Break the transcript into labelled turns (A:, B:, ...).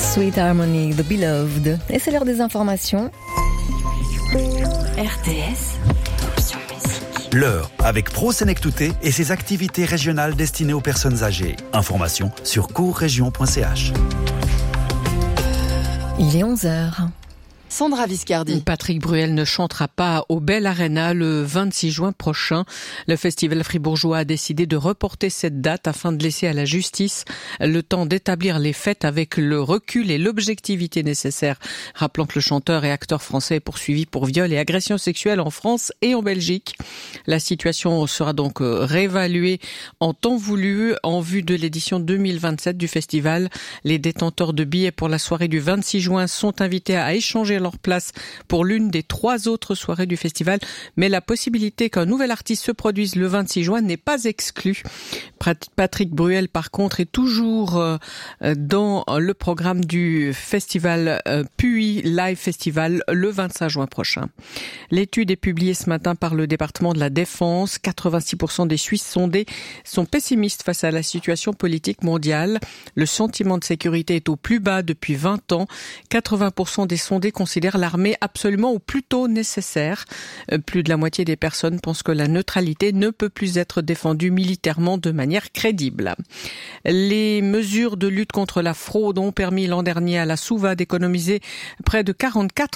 A: Sweet Harmony, The Beloved. Et c'est l'heure des informations.
B: RTS, option musique.
C: L'heure avec Pro Sénectouté et ses activités régionales destinées aux personnes âgées. Informations sur courregion.ch.
A: Il est 11h.
D: Sandra Viscardi.
E: Patrick Bruel ne chantera pas au Bell Arena le 26 juin prochain. Le festival fribourgeois a décidé de reporter cette date afin de laisser à la justice le temps d'établir les faits avec le recul et l'objectivité nécessaires. Rappelant que le chanteur et acteur français est poursuivi pour viol et agression sexuelle en France et en Belgique. La situation sera donc réévaluée en temps voulu en vue de l'édition 2027 du festival. Les détenteurs de billets pour la soirée du 26 juin sont invités à échanger leur place pour l'une des 3 autres soirées du festival, mais la possibilité qu'un nouvel artiste se produise le 26 juin n'est pas exclue. Patrick Bruel, par contre, est toujours dans le programme du festival Puy Live Festival le 25 juin prochain. L'étude est publiée ce matin par le département de la Défense. 86% des Suisses sondés sont pessimistes face à la situation politique mondiale. Le sentiment de sécurité est au plus bas depuis 20 ans. 80% des sondés considèrent l'armée absolument ou plutôt nécessaire. Plus de la moitié des personnes pensent que la neutralité ne peut plus être défendue militairement de manière crédible. Les mesures de lutte contre la fraude ont permis l'an dernier à la Souva d'économiser près de 44